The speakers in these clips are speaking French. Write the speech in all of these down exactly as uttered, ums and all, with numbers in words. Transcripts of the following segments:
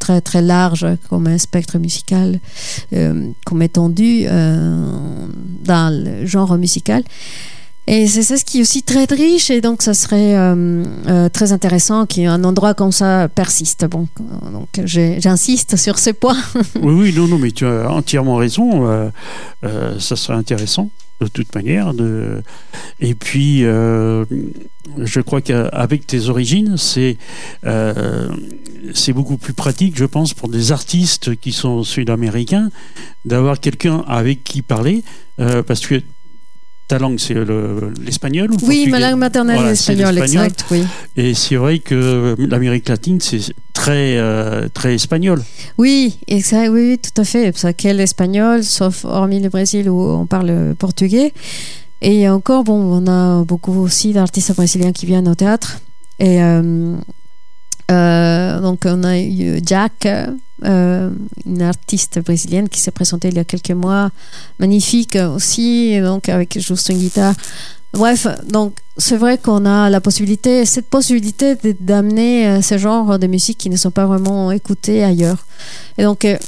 très très large comme un spectre musical, euh, comme étendu euh, dans le genre musical. Et c'est ça ce qui est aussi très riche, et donc ça serait euh, euh, très intéressant qu'un endroit comme ça persiste. Bon, donc j'ai, j'insiste sur ce point. Oui, oui, non, non, mais tu as entièrement raison. Euh, euh, ça serait intéressant de toute manière. De... Et puis, euh, je crois qu'avec tes origines, c'est euh, c'est beaucoup plus pratique, je pense, pour des artistes qui sont sud-américains, d'avoir quelqu'un avec qui parler, euh, parce que ta langue, c'est le, l'espagnol ou Oui, portugais? ma langue maternelle Voilà, est l'espagnol, exact, oui. Et c'est vrai que l'Amérique latine, c'est très, euh, très espagnol. Oui, exact, oui, oui, tout à fait. Ça, quel espagnol, sauf hormis le Brésil où on parle portugais. Et encore, bon, on a beaucoup aussi d'artistes brésiliens qui viennent au théâtre. Et euh, euh, donc, on a eu Jack, euh, une artiste brésilienne qui s'est présentée il y a quelques mois, magnifique aussi, donc avec juste une guitare. Bref, donc c'est vrai qu'on a la possibilité, cette possibilité de, d'amener euh, ce genre de musique qui ne sont pas vraiment écoutées ailleurs. Et donc euh,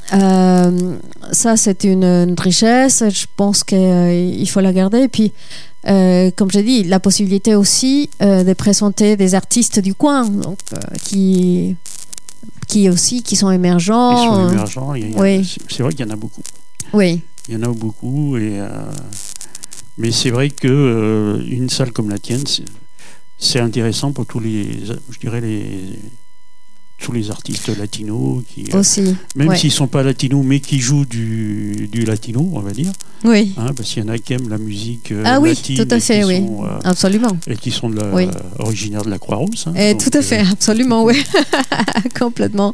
euh, ça c'est une, une richesse. Je pense qu'il euh, faut la garder. Et puis euh, comme j'ai dit, la possibilité aussi euh, de présenter des artistes du coin, donc euh, qui qui aussi qui sont émergents. Ils sont émergents. Il y a, oui. c'est, c'est vrai qu'il y en a beaucoup. Oui. Il y en a beaucoup et. Euh... Mais c'est vrai que euh, une salle comme la tienne, c'est, c'est intéressant pour tous les, je dirais les, tous les artistes latinos qui, aussi, euh, même ouais. s'ils sont pas latinos, mais qui jouent du, du latino, on va dire. Oui. Hein, parce qu'il y en a qui aiment la musique euh, ah oui, latine, tout à fait, oui, sont, euh, absolument. et qui sont de la, oui. euh, originaires de la Croix-Rousse. Hein, et donc, tout à fait, euh... absolument, oui, complètement.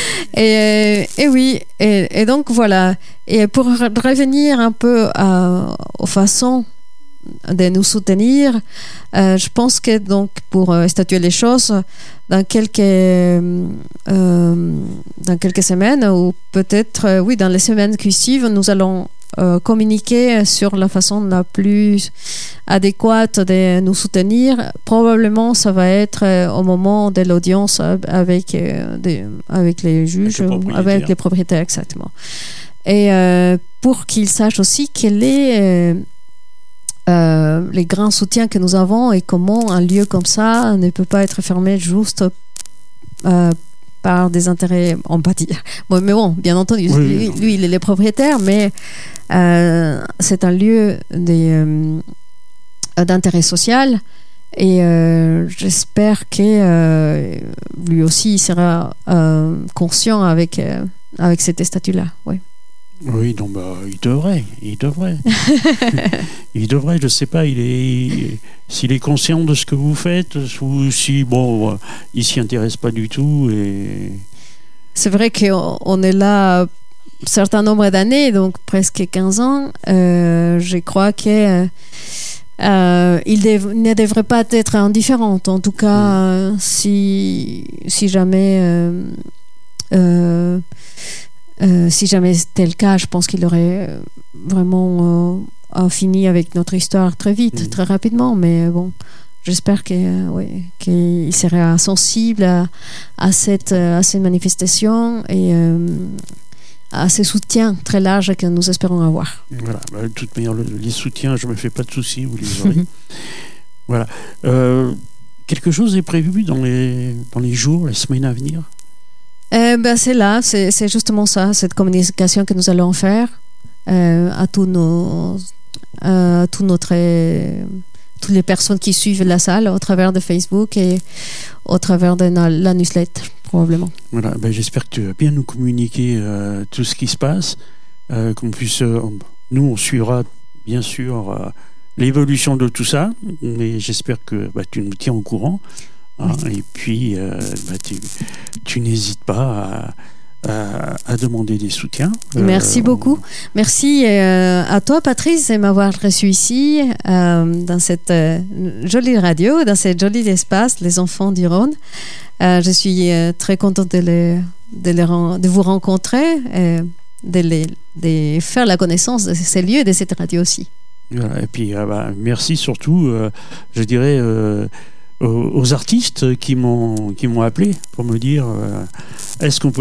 Et, et oui, et, et donc voilà. Et pour revenir un peu à, aux façons de nous soutenir, euh, je pense que donc pour euh, statuer les choses, dans quelques euh, dans quelques semaines ou peut-être euh, oui dans les semaines qui suivent, nous allons euh, communiquer sur la façon la plus adéquate de nous soutenir. Probablement, ça va être euh, au moment de l'audience avec euh, des, avec les juges, avec les, avec les propriétaires, exactement. Et euh, pour qu'ils sachent aussi quel est euh, Euh, les grands soutiens que nous avons et comment un lieu comme ça ne peut pas être fermé juste euh, par des intérêts, on peut dire. Bon, mais bon, bien entendu, oui, lui, oui. lui, il est le propriétaire, mais euh, c'est un lieu des, euh, d'intérêt social et euh, j'espère que euh, lui aussi il sera euh, conscient avec, euh, avec cet statut-là. Oui. Oui, donc bah, il devrait, il devrait. il devrait, je sais pas, il est, s'il est conscient de ce que vous faites, ou si, bon, il s'y intéresse pas du tout. Et... C'est vrai qu'on est là un certain nombre d'années, donc presque quinze ans. Euh, je crois que euh, il dev- ne devrait pas être indifférent. En tout cas, mmh. euh, si, si jamais... Euh, euh, Euh, si jamais c'était le cas, je pense qu'il aurait vraiment euh, fini avec notre histoire très vite, mmh. très rapidement. Mais bon, j'espère que, euh, oui, qu'il serait sensible à, à, cette, à cette manifestation et euh, à ces soutiens très larges que nous espérons avoir. Voilà, bah, de toute manière, le, les soutiens, je ne me fais pas de soucis, vous les aurez. Voilà. Euh, quelque chose est prévu dans les, dans les jours, les semaines à venir ? Euh, ben c'est là, c'est, c'est justement ça, cette communication que nous allons faire euh, à tous nos, euh, tous notre, euh, toutes les personnes qui suivent la salle au travers de Facebook et au travers de la, la newsletter, probablement. Voilà, ben j'espère que tu vas bien nous communiquer euh, tout ce qui se passe, euh, qu'on puisse, euh, nous on suivra bien sûr euh, l'évolution de tout ça, mais j'espère que bah, tu nous tiens au courant. Ah, et puis, euh, bah, tu, tu n'hésites pas à, à, à demander des soutiens. Merci euh, beaucoup. On... Merci euh, à toi, Patrice, de m'avoir reçu ici, euh, dans cette euh, jolie radio, dans ce joli espace, les enfants du Rhône. Euh, je suis euh, très contente de, les, de, les, de vous rencontrer et de, les, de faire la connaissance de ces lieux et de cette radio aussi. Voilà, et puis, euh, bah, merci surtout, euh, je dirais... Euh, aux artistes qui m'ont qui m'ont appelé pour me dire euh, est-ce qu'on peut